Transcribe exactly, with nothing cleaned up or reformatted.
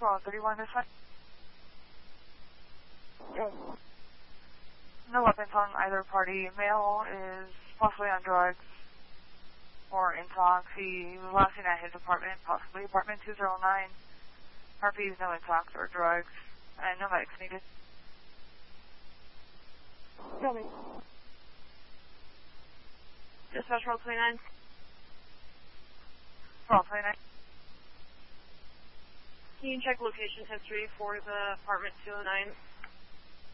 twelve thirty-one this way. Yes. No weapons on either party. Male is possibly on drugs or intox. He was last seen at his apartment, possibly apartment two oh nine. Herpes, no intox or drugs, and no medics needed. Tell me. Dispatch roll twenty-nine. twelve twenty-nine. Can you check location history for the apartment two oh nine